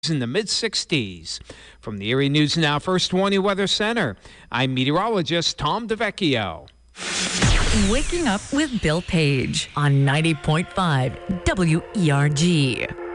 in the mid-60s. From the Erie News Now First Warning Weather Center, I'm meteorologist Tom DeVecchio. Waking up with Bill Page on 90.5 WERG.